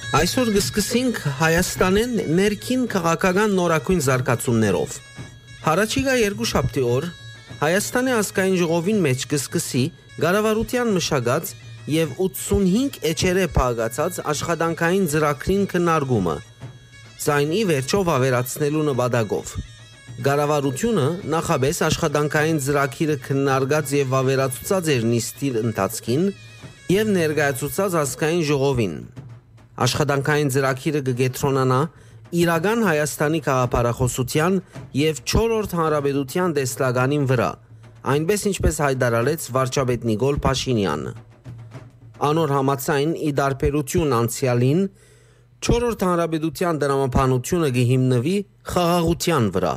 Այսօր կսկսենք Հայաստանեն ներքին քաղաքական նորակույն զարգացումներով։ Հարաճիգա երկուշաբթի օր Հայաստանի ազգային ժողովին մեջ կսկսի Գարավարության մշակած եւ 85 էջերե փակացած աշխատանքային ծրագրին քննարկումը, ցայնի վերջով ավերացնելու նպատակով։ Գարավարությունը նախաբես աշխատանքային ծրագիրը քննարկած եւ ավերացուցած էր նիստի ընթացքին եւ ներկայացուցած ազգային ժողովին։ Աշխատանքային ծրագիրը կգետրոնանա իրական Հայաստանի քաղաքապարախոսության եւ 4-րդ հանրապետության տեսլականին վրա, այնպես ինչպես հայտարարեց վարչապետ Նիկոլ Փաշինյանը։ Անոր համաձայն ի դարբերություն անցյալին 4-րդ հանրապետության դրամապանությունը կհիմնվի խաղաղության վրա։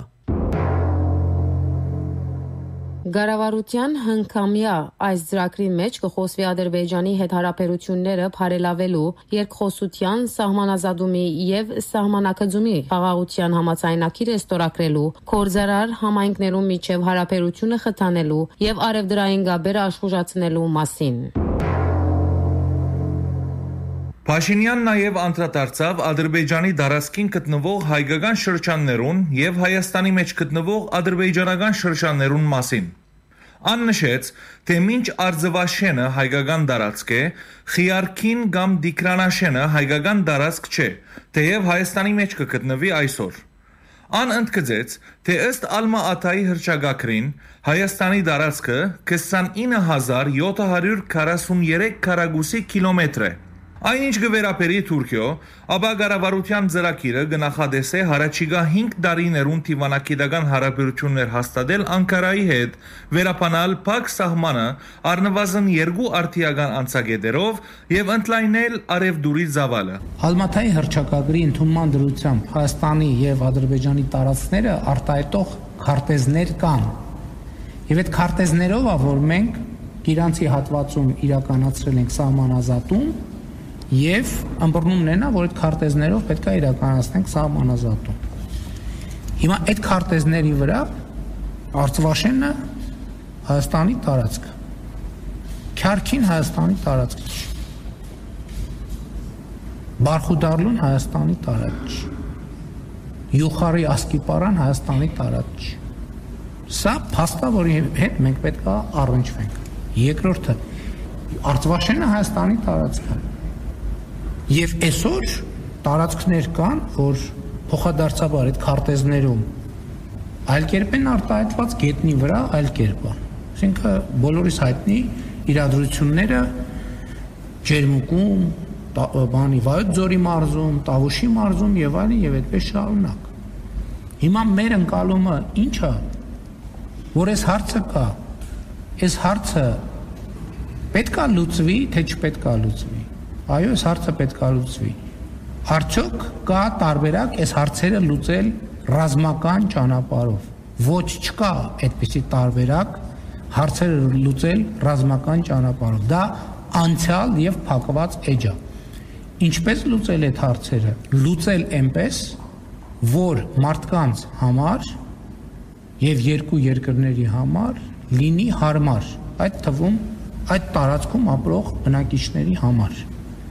Գարավարության հնգամյա այս ծրագրի մեջ կխոսվի Ադրբեջանի հետ հարաբերությունները բարելավելու, երկխոսության, սահմանազատումի եւ սահմանակցումի խաղաղության համաձայնագիրը ստորագրելու, կորզարար համայնքներում միջև հարաբերությունը խթանելու եւ արևդրային գաբերը աշխուժացնելու մասին։ Փաշինյանն նաև անդրադարձավ Ադրբեջանի դարածքին գտնվող հայկական շրջաններուն եւ Հայաստանի մեջ գտնվող ադրբեջանական շրջաններուն մասին։ Ան նշեց, թե մինչ Արձվաշենը հայկական դարածք է, Խիարքին կամ Դիկրանաշենը հայկական դարածք չէ, թեև Հայաստանի մեջ կգտնվի այսօր։ Ան ընդգծեց, թե ըստ Ալմա Աթայի հռչակագրին Հայաստանի դարածքը 29743 քառակուսի կիլոմետր է։ Այնինչ կվերապերի Թուրքիո, ապա Գարավարության ծրագիրը կնախադեսե հարաճիգա 5 տարիներուն դիվանագիտական հարաբերություններ հաստատել Անկարայի հետ, վերապանալ փակ սահմանը առնվազն 2 արդիական անցագետերով եւ ընդլայնել արևդուրի ծավալը։ Ալմաթայի հռչակագրի ընդունման դրությամբ Հայաստանի եւ Ադրբեջանի տարածքները արտահայտող քարտեզներ կան։ Եվ այդ քարտեզներով է, որ մենք իրանցի հատվածում իրականացրել ենք սահմանազատում եւ ըմբռնումն է նա, որ այդ քարտեզներով պետք է իրականացնենք սահմանազատում։ Հիմա այդ քարտեզների վրա Արցվաշենը Հայաստանի տարածքը, Քյարքին Հայաստանի տարածքը չի, Բարխուդարլուն Հայաստանի տարածք չի, Յուխարի Ասկիպարան Հայաստանի տարածք չի։ Սա փաստ է, որի հետ մենք պետք է առնչվենք։ Երկրորդը Արցվաշենը Հայաստանի տարածքը։ Եվ այսօր տարածքներ կան, որ փոխադարձաբար այդ քարտեզներում այլ կերպ են արտահայտված, գետնի վրա այլ կերպ է։ Այսինքն բոլորիս հայտնի իրադրությունները Ջերմուկում, Վայոց ձորի մարզում, Տավուշի մարզում եւ այլն եւ այդպես շարունակ։ Հիմա մեր ընկալումը ի՞նչ է, որ այս հարցը կա։ Այս հարցը պետք է լուծվի, թե չպետք է լուծվի։ Այո, այս հարցը պետք է լուծվի։ Արդյոք կա տարբերակ այս հարցերը լուծել ռազմական ճանապարհով։ Ոչ, չկա այդպիսի տարբերակ հարցերը լուծել ռազմական ճանապարհով։ Դա անցյալ եւ փակված էջ է։ Ինչպես լուծել այդ հարցերը։ Լուծել այնպես, որ մարդկանց համար եւ երկու երկրների համար լինի հարմար, այդ թվում այդ տարածքում ապրող բնակիչների համար։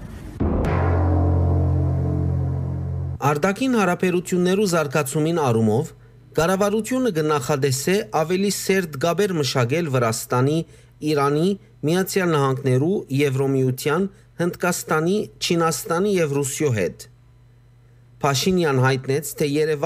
Արտաքին հարաբերություններու զարգացումին առումով կառավարությունը կնախադեսե ավելի սերտ գաբեր մշակել Վրաստանի, Իրանի, Միացյալ Նահանգներու, Եվրոմիության, Հնդկաստանի, Չինաստանի եւ Ռուսիո հետ։ Փաշինյան հայտնեց, թե